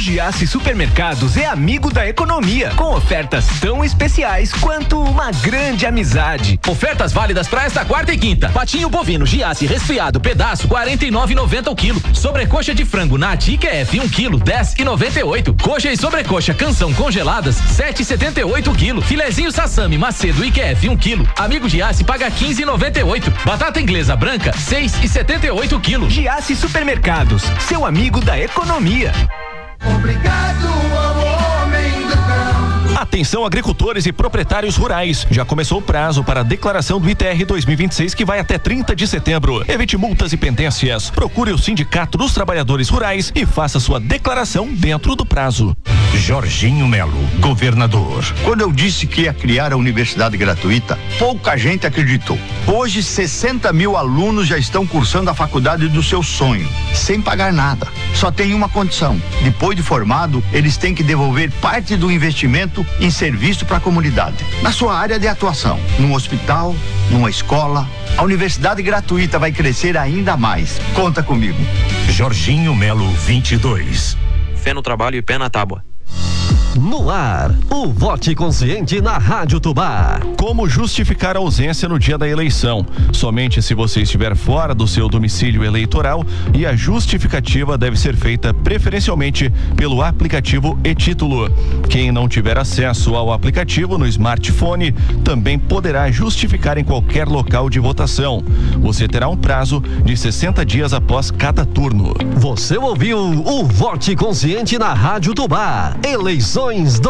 Giasse Supermercados é amigo da economia, com ofertas tão especiais quanto uma grande amizade. Ofertas válidas para esta quarta e quinta. Patinho bovino Giasse resfriado pedaço 49,90 o quilo. Sobrecoxa de frango Nat IQF 1 quilo 10,98. Coxa e sobrecoxa Canção congeladas 7,78 o quilo. Filezinho Sassami Macedo IQF 1 quilo. Amigo Giasse paga 15,98. Batata inglesa branca 6,78 o quilo. Giasse Supermercados, seu amigo da economia. Obrigado ao homem do campo. Atenção, agricultores e proprietários rurais. Já começou o prazo para a declaração do ITR 2026, que vai até 30 de setembro. Evite multas e pendências. Procure o Sindicato dos Trabalhadores Rurais e faça sua declaração dentro do prazo. Jorginho Melo, governador. Quando eu disse que ia criar a universidade gratuita, pouca gente acreditou. Hoje, 60 mil alunos já estão cursando a faculdade do seu sonho, sem pagar nada. Só tem uma condição: depois de formado, eles têm que devolver parte do investimento em serviço para a comunidade, na sua área de atuação, num hospital, numa escola. A universidade gratuita vai crescer ainda mais. Conta comigo. Jorginho Melo 22. Fé no trabalho e pé na tábua. No ar, o Vote Consciente na Rádio Tubá. Como justificar a ausência no dia da eleição? Somente se você estiver fora do seu domicílio eleitoral, e a justificativa deve ser feita preferencialmente pelo aplicativo e-Título. Quem não tiver acesso ao aplicativo no smartphone também poderá justificar em qualquer local de votação. Você terá um prazo de 60 dias após cada turno. Você ouviu o Vote Consciente na Rádio Tubá. Eleições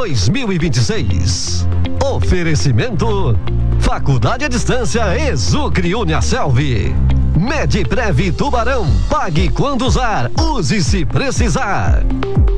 2026. Oferecimento: Faculdade à Distância Exucre Uniaselv. Medprev Tubarão. Pague quando usar, use se precisar.